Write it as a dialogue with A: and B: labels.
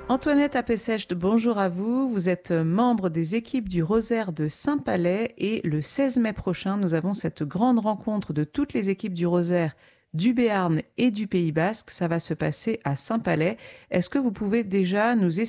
A: Antoinette Apessèche, bonjour à vous. Vous êtes membre des équipes du Rosaire de Saint-Palais et le 16 mai prochain, nous avons cette grande rencontre de toutes les équipes du Rosaire du Béarn et du Pays Basque. Ça va se passer à Saint-Palais. Est-ce que vous pouvez déjà nous